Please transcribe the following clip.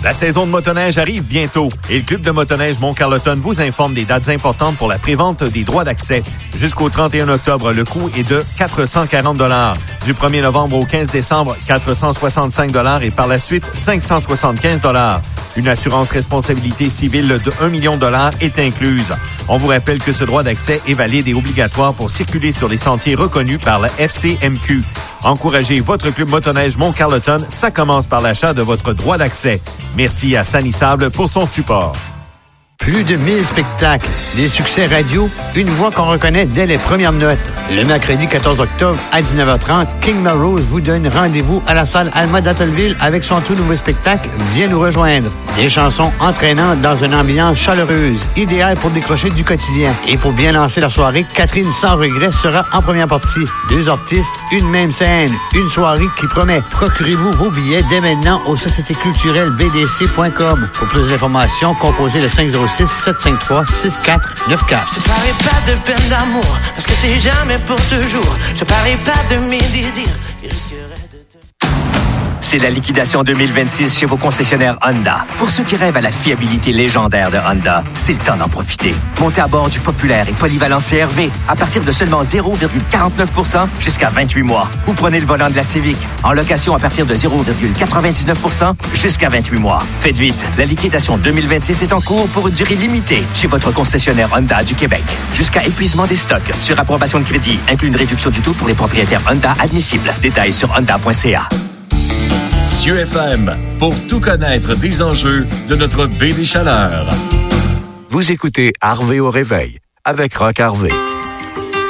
La saison de motoneige arrive bientôt et le Club de motoneige Mont-Carleton vous informe des dates importantes pour la prévente des droits d'accès. Jusqu'au 31 octobre, le coût est de 440 $. Du 1er novembre au 15 décembre, 465 $ et par la suite, 575 $. Une assurance responsabilité civile de 1 million $ est incluse. On vous rappelle que ce droit d'accès est valide et obligatoire pour circuler sur les sentiers reconnus par la FCMQ. Encouragez votre Club motoneige Mont-Carleton, ça commence par l'achat de votre droit d'accès. Merci à Sanissable pour son support. Plus de 1000 spectacles, des succès radio, une voix qu'on reconnaît dès les premières notes. Le mercredi 14 octobre à 19h30, King Melrose vous donne rendez-vous à la salle Alma d'Attelville avec son tout nouveau spectacle « Viens nous rejoindre ». Des chansons entraînantes dans une ambiance chaleureuse, idéale pour décrocher du quotidien. Et pour bien lancer la soirée, Catherine Sans Regret sera en première partie. 2 artistes, une même scène, une soirée qui promet. Procurez-vous vos billets dès maintenant au sociétéculturellebdc.com. Pour plus d'informations, composez le 506-753-6494. Je te parlais pas de peine d'amour, parce que c'est jamais pour toujours. Je te parlais pas de mes désirs, qui risqueraient de te... C'est la liquidation 2026 chez vos concessionnaires Honda. Pour ceux qui rêvent à la fiabilité légendaire de Honda, c'est le temps d'en profiter. Montez à bord du populaire et polyvalent CR-V à partir de seulement 0,49% jusqu'à 28 mois. Ou prenez le volant de la Civic en location à partir de 0,99% jusqu'à 28 mois. Faites vite, la liquidation 2026 est en cours pour une durée limitée chez votre concessionnaire Honda du Québec. Jusqu'à épuisement des stocks. Sur approbation de crédit, inclut une réduction du taux pour les propriétaires Honda admissibles. Détails sur honda.ca. Cieux FM, pour tout connaître des enjeux de notre baie des Chaleurs. Vous écoutez Harvey au réveil avec Rock Harvey.